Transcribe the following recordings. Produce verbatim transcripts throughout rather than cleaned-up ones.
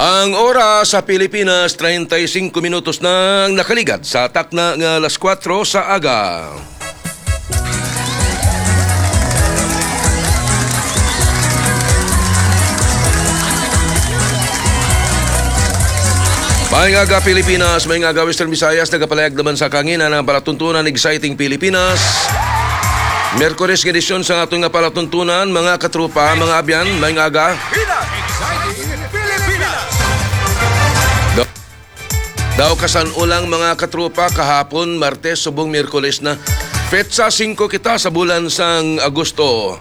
Ang oras sa Pilipinas, treinta y cinco minutos nang nakaligat sa takna ng alas kwatro sa aga. May nga Pilipinas, may nga Western Visayas, nagapalayag naman sa kanginan ng palatuntunan Exciting Pilipinas. Merkules edisyon sa atong nga palatuntunan, mga katrupa, mga abyan, may nga aga. Daw kasan ulang mga katrupa kahapon, Martes, subong Merkules na. Petsa singko kita sa bulan sang Agosto.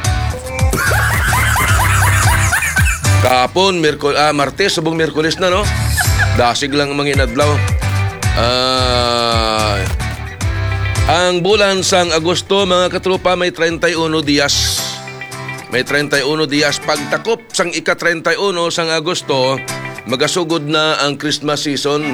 Kahapon, Merkul ah, Martes, subong Merkules na, no? Dasig lang mga inadlaw. Ah, ang bulan sang Agosto, mga katrupa, may treinta y uno días. May treinta y uno días. Pagtakop sang ika-treinta y uno sang Agosto, magasugod na ang Christmas season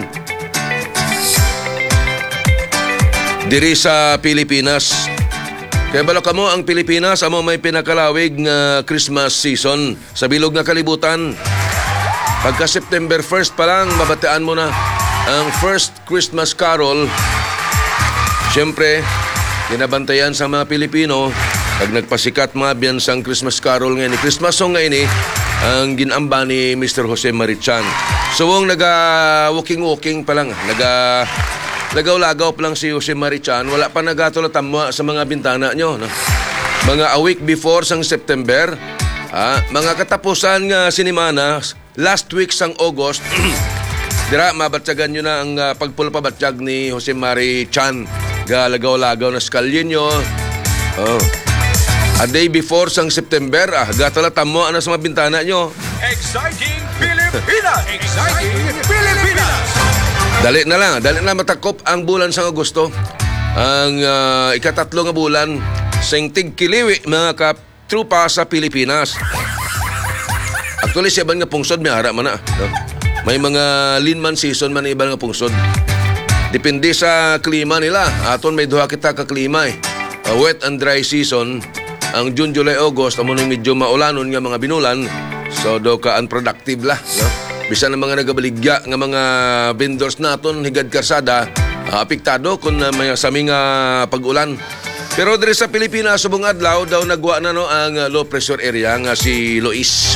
diri sa Pilipinas. Kaya bala kamo ang Pilipinas amo may pinakalawig nga Christmas season sa bilog nga kalibutan. Pagka September first pa lang mabataan mo na ang first Christmas carol. Siyempre, ginabantayan sa mga Pilipino pag nagpasikat mga biyansang Christmas carol ngayon. Christmas song ngayon eh, ang ginamba ni Mister Jose Marichan. So, ang naga-walking-walking pa lang, naga, lagaw-lagaw pa lang si Jose Marichan, wala pa nagatulatan mo sa mga bintana nyo. No? Mga a week before sang September, ah, mga katapusan nga sinimana, last week sang August, dira, mabatyagan nyo na ang uh, pagpulpabatsyag ni Jose Marichan. Galagaw-lagaw na skalyin nyo. Oh. A day before sang September, ah, gatalatan mo ano sa mga bintana nyo. Exciting Pilipinas! Exciting Pilipinas! Dali na lang, dali na matakop ang bulan sang Agosto. Ang uh, ikatatlo nga bulan, sing tigkiliwi mga katrupa sa Pilipinas. Actually, siya nga pungsod, may ara man na. No? May mga linman season man iba nga pungsod. Depende sa klima nila. Aton may duha kita ka klima eh. Uh, wet and dry season. Ang June, July, August, amo nang medyo maulanon nga mga binulan. So, do ka unproductive lah. No? Bisa na mga nagabaligya nga mga vendors naton higad karsada, uh, apektado kung uh, may saming uh, pag-ulan. Pero diri sa Pilipinas, subong adlaw, daw nagwa na no, ang uh, low pressure area nga si Lois.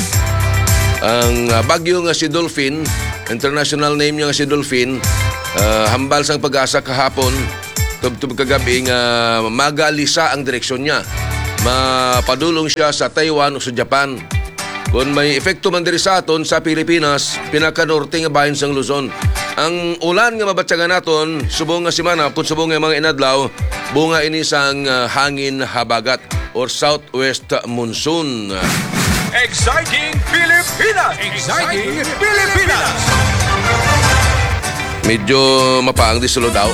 Ang uh, bagyo nga si Dolphin, international name niya nga si Dolphin, uh, hambal sang pag-asa kahapon, tub-tub kagabi nga uh, magalisa ang direksyon niya. Mapadulong siya sa Taiwan o sa Japan. Kung may epekto man diri sa aton sa Pilipinas, pinaka-norte nga bahin sang Luzon. Ang ulan nga mabatyagan naton, subong nga simana, kung subong nga mga inadlaw, bunga ini sang uh, hangin habagat or southwest monsoon. Exciting Pilipinas! Exciting Pilipinas! Medyo mapaang di sulod daw.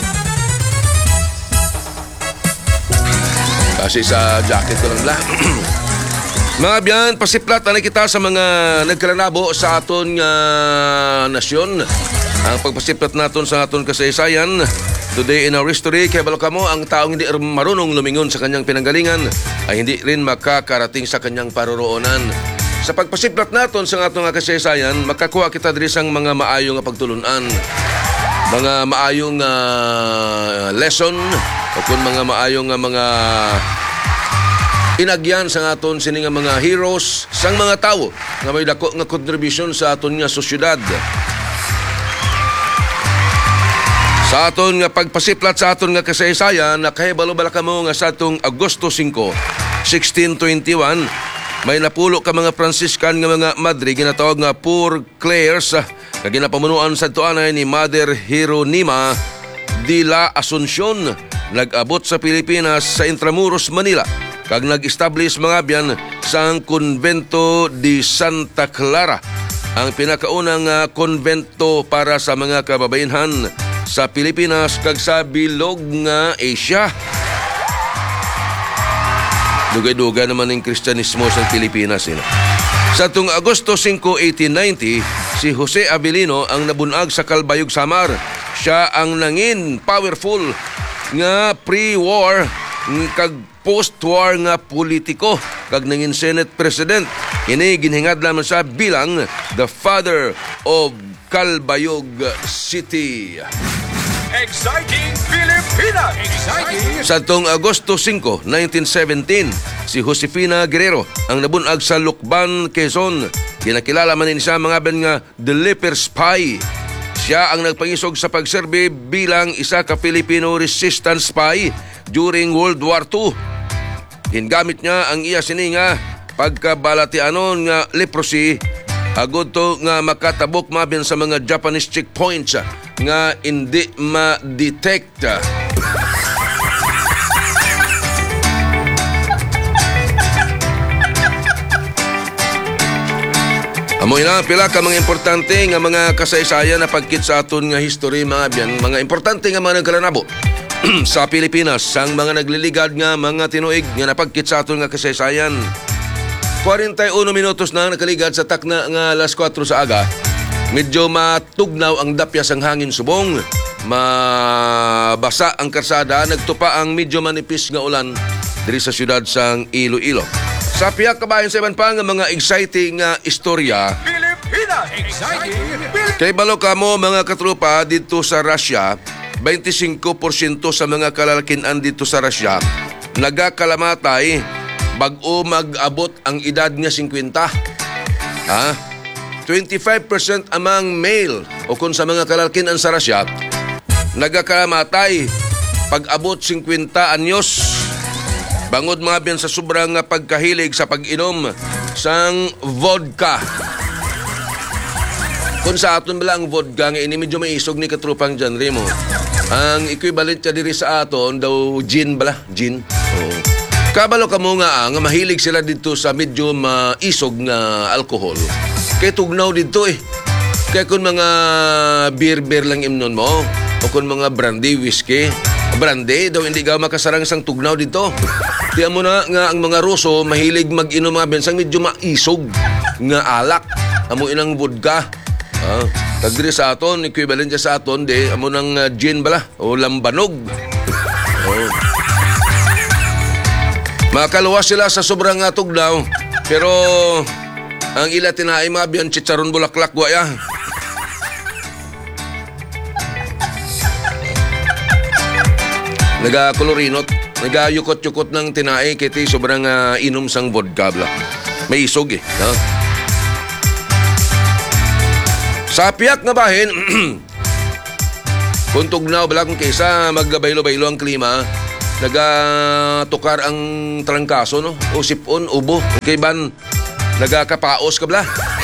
Kasi sa jacket ko lang lang. Mga biyan, pasiplat na kita sa mga nagkalanabo sa aton uh, nasyon. Ang pagpasiplat naton sa aton kasaysayan. Today in our history, kaya balo kamo, ang taong hindi marunong lumingon sa kanyang pinanggalingan ay hindi rin makakarating sa kanyang paroroonan. Sa pagpasiplat naton sa aton kasaysayan, makakuha kita diri sang mga maayong pagtulunan. Mga maayong uh, lesson o kung mga maayong uh, mga inagyan sa aton sini nga mga heroes sang mga tawo nga may dako nga contribution sa aton nga sosyedad. Sa aton nga pagpasiplat sa aton nga kasaysayan, nakahibalo bala kamo nga sa atong Agosto singko, sixteen twenty-one, may napulo ka mga Franciscan nga mga madre ginatawag nga Poor Clares nga ginapamunuan sa tuanay ni Mother Hieronima de la Asuncion. Nag-abot sa Pilipinas sa Intramuros, Manila, kag nag-establish mga biyan sa Convento de Santa Clara, ang pinakaunang uh, konbento para sa mga kababayenhan sa Pilipinas kag sa bilog nga Asia. Dugay-dugay naman ng Kristyanismo sa Pilipinas. Eh. Sa tung Agosto singko, eighteen ninety, si Jose Abilino ang nabunag sa Calbayog, Samar. Siya ang nangin powerful nga pre-war kag post-war nga politiko kag nangin Senate President. Ini ginhingad lamang siya bilang the father of Calbayog City. Exciting Pilipinas! Exciting! Sa tong Agosto five, nineteen seventeen, si Josefina Guerrero ang nabunag sa Lucban, Quezon. Kinakilala man din siya mga ben nga The Leper Spy. Siya ang nagpangisog sa pagserbe bilang isa ka Filipino resistance spy during World War Two. Gingamit niya ang iya sini nga pagkabalatianon nga leprosy agud to nga makatabok mabin sa mga Japanese checkpoints nga hindi ma-detect. Amoy na pila ka mga importante nga mga kasaysayan na pagkit sa aton nga history mga biyan, mga importante nga mga nagkalanabo sa Pilipinas, sang mga nagliligad nga mga tinuig nga napagkit sa aton nga kasaysayan. forty-one minutos na nakaligad sa takna nga alas four sa aga. Medyo matugnaw ang dapyas ang hangin subong, mabasa ang karsada, nagtupa ang medyo manipis nga ulan diri sa syudad sang Iloilo. Sa piyak kabayan sa iban pa nga mga exciting nga istorya. Pilipinas! Exciting Pilipinas! Kay balo ka mo mga katrupa dito sa Russia, twenty-five percent sa mga kalalakinan dito sa Russia nagakalamatay bag-o mag-abot ang edad nga fifty. Ha? twenty-five percent amang male o kung sa mga kalalakinan sa Russia nagakalamatay pag-abot fifty anyos. Bangod mga biyan sa sobrang pagkahilig sa pag-inom sang vodka. Kung sa aton bala ang vodka nga ini medyo maisog ni katrupang genre mo. Ang equivalent niya diri sa aton daw gin bala, gin. Oh. Kabalo ka mo nga nga mahilig sila dito sa medyo maisog nga alcohol. Kay tugnaw dito eh. Kaya kung mga beer-beer lang imnon mo o kung mga brandy, whiskey, brandy, daw hindi ka makasarang sang tugnaw dito. Tiyan mo na nga ang mga Ruso mahilig mag-inom mga bensang medyo maisog nga alak. Amo inang vodka. Ah, tagdiri sa aton, equivalent sa aton, di, amo ng uh, gin bala o lambanog. Oh. Makaluwas sila sa sobrang uh, tugnaw, pero ang ila tinaay mga biyan, chicharon bulaklak guaya. Nagakolorinot, nagayukot-yukot ng tinae kiti sobrang uh, inom sang vodka bla. May isog eh. No? Sa piyak nga bahin, kung tugnaw bala kung kaysa magbaylo-baylo ang klima, nagatukar ang trangkaso, no? O sipon, ubo. Kay ban, nagakapaos ka bla.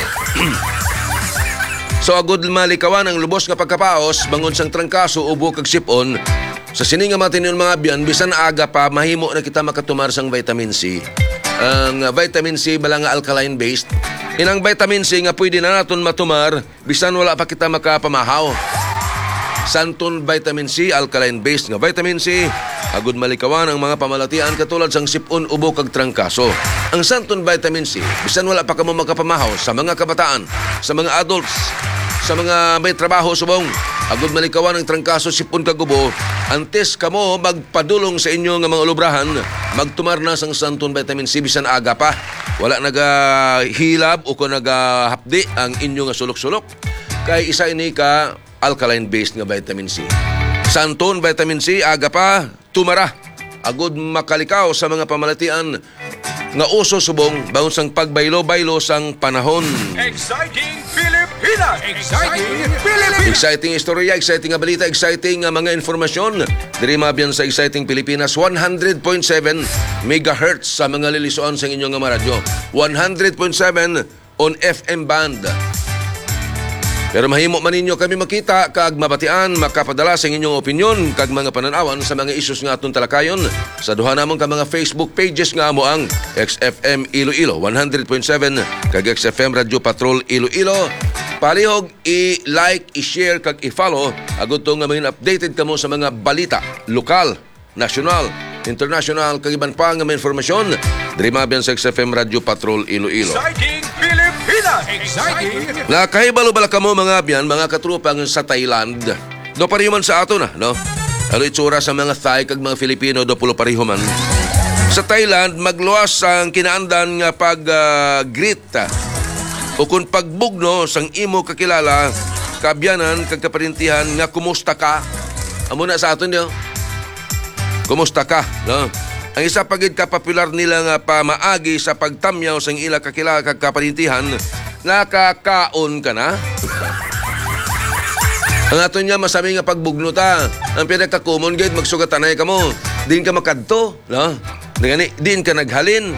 So agud malikawan ang lubos nga pagkapaos, bangon sang trangkaso, ubo kag sipon. Sa sini nga matinin mga biyan, bisan aga pa, mahimo na kita makatumar sang vitamin C. Ang vitamin C bala nga alkaline-based. Inang vitamin C nga pwede na naton matumar, bisan wala pa kita makapamahaw. Santon vitamin C, alkaline-based nga vitamin C, agud malikawan ang mga pamalatian katulad sang sipon, ubo kag trangkaso. Ang santon vitamin C, bisan wala pa kamo makapamahaw sa mga kabataan, sa mga adults, sa mga may trabaho subong, agud malikawan ang trangkaso, sipon kag ubo, antes kamo magpadulong sa inyo nga mga ulubrahan, magtumar na sang santon vitamin C bisan aga pa. Wala nagahilab o kung nagahapdi ang inyo nga sulok-sulok. Kay isa ini ka alkaline-based nga vitamin C. Santon vitamin C, aga pa, tumara. Agud makalikaw sa mga pamalatian nga uso subong bangon sang pagbaylo-baylo sang panahon. Exciting Pilipinas! Exciting Pilipinas! Exciting istorya, exciting nga balita, exciting nga mga informasyon. Diri mabyan sa Exciting Pilipinas, one hundred point seven megahertz sa mga lilisuan sa inyong nga radyo. one hundred point seven on F M band. Pero mahimo man ninyo kami makita kag mabatian, makapadala sa inyong opinyon kag mga pananawan sa mga issues nga atong talakayon sa duha namon ka mga Facebook pages nga amo ang X F M Iloilo one hundred point seven kag X F M Radio Patrol Iloilo. Palihog i-like, i-share kag i-follow agud to nga mga updated kamo sa mga balita lokal, nasyonal, international kag iban pa nga mga informasyon diri mabyan sa X F M Radio Patrol Iloilo. Exciting Pilipinas! Exciting! Nakahibalo bala kamo mga biyan, mga katrupang sa Thailand. Do pariho man sa ato na, no? Ano itsura sa mga Thai kag mga Filipino do pulo pariho man. Sa Thailand, magluwas ang kinaandan nga pag-greet uh, o kung pagbugno sang imo kakilala, kabyanan, kagkaparintihan nga kumusta ka. Amo na sa aton yun. Kumusta ka, no? Ang isa pagid ka popular nila nga pamaagi sa pagtamyaw sang ila kakilala kagkaparintihan, nakakaon ka na? Ang aton niya masabi nga pagbugno ta. Ang pinaka-common gate, magsugatanay ka mo. Din ka makadto, no? Ngani, din ka naghalin.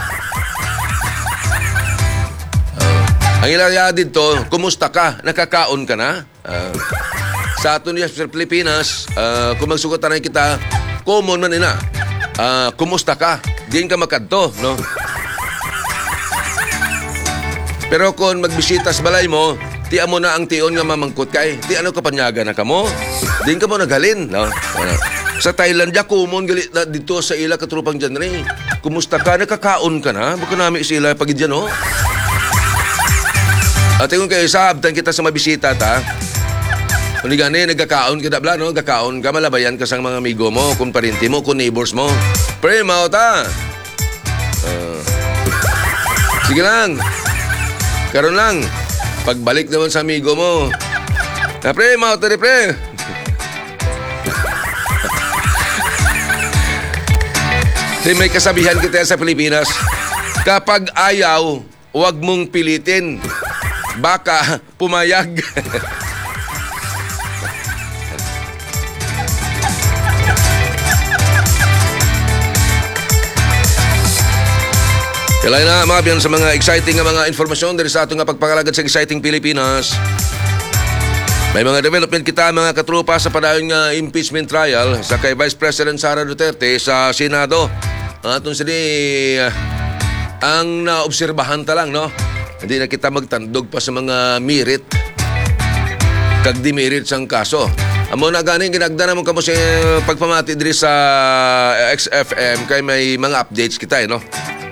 uh, ang ilaya dito, kumusta ka? Nakakaon ka na? Uh, sa aton niya sa Pilipinas, uh, kung magsugatanay kita, common man ina. Uh, kumusta ka? Din ka makadto, no? Pero kung magbisita sa balay mo, ti mo na ang tion nga mamangkot kay. Ti ano ka panyaga na kamo? Din ka mo naghalin, no? Ano? Sa Thailand, ya kumon gali na dito sa ila katrupang dyan rin. Kumusta ka? Nakakaon ka na? Baka namin sila pagid dyan, no? At kung kayo sabtan kita sa mabisita ta, kung di gani, nagkakaon ka dabla, no? Nagkakaon ka, malabayan ka sa mga amigo mo, kung parinti mo, kung neighbors mo. Pre, mao ta. Uh, sige lang. Karon lang. Pagbalik naman sa amigo mo. Na pre, mao ta rin, pre. May kasabihan kita sa Pilipinas, kapag ayaw, huwag mong pilitin. Baka pumayag. Kailan na mga biyan sa mga exciting nga mga informasyon dari sa ato nga pagpakalagad sa exciting Pilipinas. May mga development kita mga katrupa sa padayon nga impeachment trial sa kay Vice President Sara Duterte sa Senado. Ang atong sini uh, ang naobserbahan ta lang, no? Hindi na kita magtandog pa sa mga merit kag demerit sang kaso. Amo na ganing ginagda namon kamo sa pagpamati diri sa X F M kay may mga updates kita, eh, no?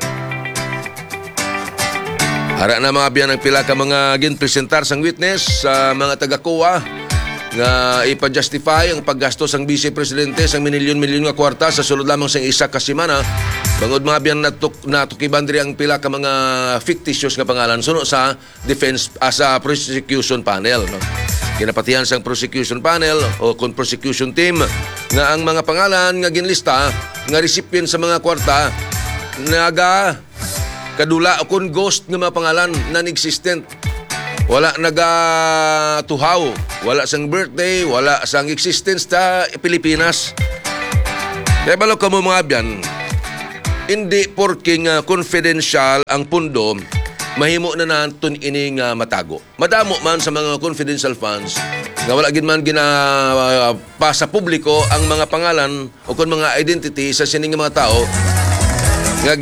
Hara na mga biyan ang pila ka mga ginpresentar sang witness sa mga taga-kuwa nga ipa-justify ang paggastos sang Vice Presidente sang milyon-milyon nga kwarta sa sulod lamang sang isa ka semana. Bangod mga biyan natuk natukiban diri ang pila ka mga fictitious nga pangalan suno sa defense uh, sa prosecution panel, no? Kinapatihan sang prosecution panel o kung prosecution team nga ang mga pangalan nga ginlista nga recipient sa mga kwarta naga kadula o kung ghost nga mga pangalan non-existent. Wala nagatuhaw, wala sang birthday, wala sang existence ta Pilipinas. Kaya balo ka mo mga biyan, hindi porking uh, confidential ang pundo, mahimo na natin ini nga matago. Madamo man sa mga confidential funds nga wala gid man gina uh, pa sa publiko ang mga pangalan o kung mga identity sa sining mga tao nga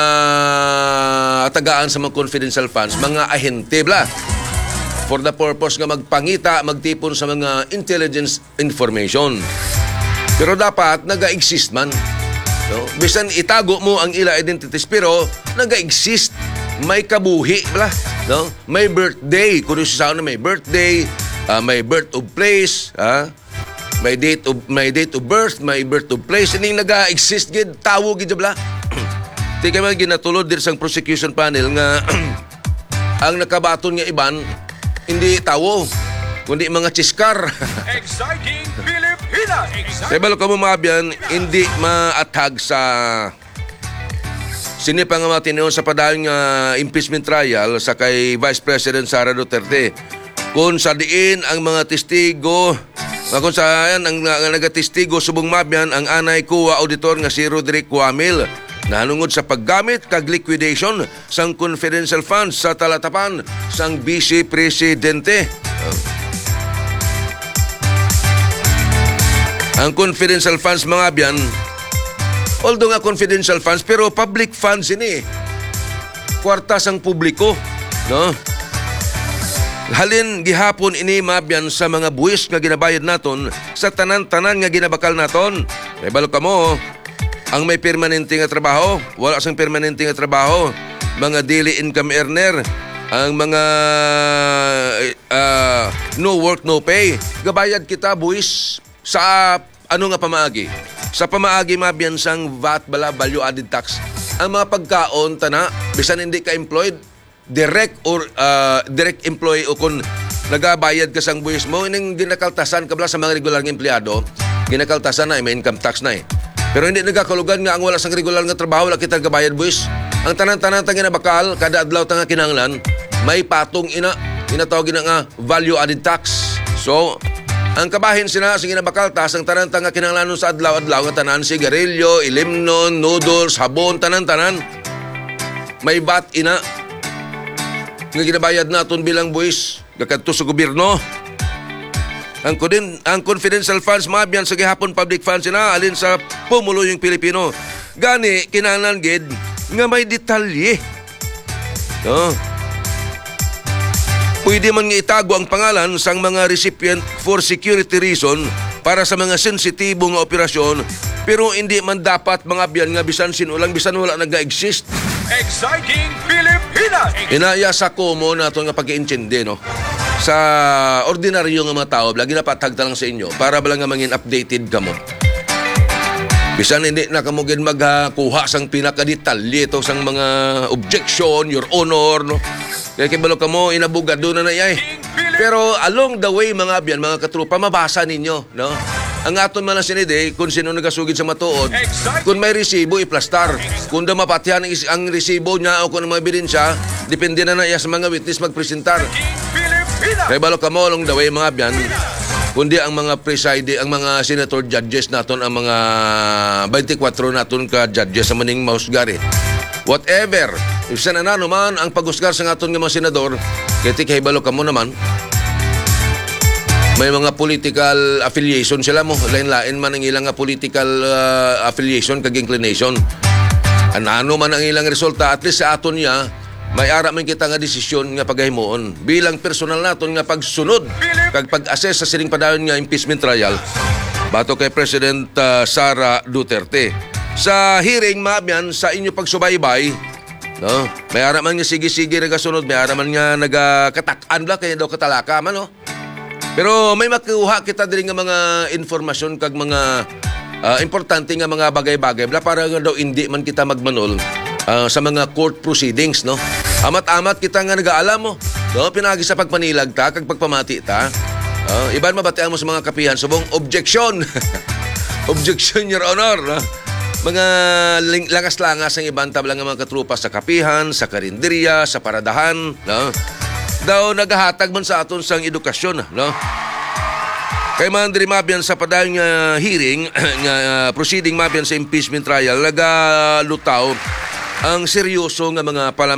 ginatagaan sa mga confidential funds, mga ahente bla, for the purpose nga magpangita, magtipon sa mga intelligence information. Pero dapat naga-exist man, no? Bisan itago mo ang ila identities, pero naga-exist, may kabuhi bla, no? May birthday, kung sa na may birthday, uh, may birth of place, ha? May date of may date of birth, may birth of place, ining naga-exist gid, tawo gid bla. Di kaya mga ginatulod din sa prosecution panel nga ang nakabaton nga iban, hindi tawo, kundi mga chiskar. Exciting Pilipinas! Kaya balo ka mo mga biyan, hindi maatag sa sinipa nga mga tiniyon sa padayon nga impeachment trial sa kay Vice President Sara Duterte. Kung sa diin ang mga testigo, kung saan ang, ang nagatestigo subong mabyan ang anay kuwa auditor nga si Roderick Wamil, nanungod sa paggamit kag liquidation sang confidential funds sa talatapan sang Vice Presidente. Ang confidential funds mga biyan, although nga confidential funds, pero public funds ini. Kwarta sang publiko, no? Halin gihapon ini mabyan sa mga buwis nga ginabayad naton sa tanan-tanan nga ginabakal naton. May balo ka mo, ang may permanente nga trabaho, wala sang permanente nga trabaho, mga daily income earner, ang mga uh, no work, no pay. Gabayad kita, buwis, sa ano nga pamaagi? Sa pamaagi mabiyan sang V A T bala, value added tax. Ang mga pagkaon tana bisan hindi ka employed, direct or uh, direct employee o kung nagabayad ka sang buwis mo, ining ginakaltasan ka bala sa mga regular nga empleyado, ginakaltasan na, may income tax na eh. Pero hindi nagkakalugan nga ang wala sang regular nga trabaho, wala kita gabayad buwis. Ang tanan-tanan ta ginabakal, kada adlaw ta nga kinahanglan, may patong ina, inatawag na nga value added tax. So, ang kabahin sila sa ginabakal tas, ang tanan-tanan nga kinahanglan sa adlaw-adlaw nga tanan, sigarilyo, ilimnon, noodles, sabon, tanan-tanan, may V A T ina nga ginabayad naton bilang buwis kakadto sa gobyerno. Ang, ang confidential funds mabiyan sa gihapon public funds na alin sa pumuluyong Pilipino. Gani kinahanglan gid nga may detalye. No? Pwede man nga itago ang pangalan sang mga recipient for security reason para sa mga sensitibong nga operasyon, pero hindi man dapat mga biyan nga bisan sinulang bisan wala nag-exist. Exciting Pilipinas! Inaya sa komo nato nga pag-iintindi, no? Sa ordinaryo nga mga tao, lagi na patagta lang sa inyo para ba lang nga mangin updated ka mo. Bisan hindi na kamugin magkuha sang pinakadetalye ito sang mga objection, your honor, no? Kaya kibalo ka mo, inabugado na na yay. Pero along the way, mga biyan, mga katrupa, mabasa ninyo, no? Ang aton man na sinide, kung sino nagasugid sa matuod, kung may resibo, iplastar. Kung damapatihan ang, ang resibo niya o kung may ebidensya, depende na na iya sa mga witness magpresentar. Kaya balo ka mo along the way, mga biyan, kundi ang mga preside, ang mga senator judges naton, ang mga twenty-four naton ka judges sa maning mahusgari. Whatever, if sana na naman ang paghusgar sa naton ng mga senador, kaya tikay balo ka mo naman, may mga political affiliation sila mo. Lain-lain man ang ilang political uh, affiliation kag inclination. Ano man ang ilang resulta, at least sa aton niya, may ara man kita nga desisyon nga paghimuon. Bilang personal naton nga pagsunod kag pag-assess sa sining padayon nga impeachment trial bato kay President uh, Sara Duterte. Sa hearing mabyan sa inyo pagsubaybay, no? May ara man nga sige-sige nagasunod, may ara man nga nagakatak-an la kay daw katalaka man, no? Pero may makuha kita din nga mga informasyon kag mga uh, importante nga mga bagay-bagay bla para nga daw hindi man kita magmanol uh, sa mga court proceedings, no? Amat-amat kita nga nag-aalam mo, no? Pinagi sa pagpanilag ta kag pagpamati ta. Uh, iban mabatean mo sa mga kapihan subong objection. Objection, Your Honor, no? Mga langas-langas ang ibang tablang mga katrupa sa kapihan, sa karinderya, sa paradahan, no? Daw naghahatag man sa aton sang edukasyon, no? Kay man diri mabiyan sa padayong uh, hearing nga uh, proceeding mabiyan sa impeachment trial, nagalutaw ang seryoso nga mga palam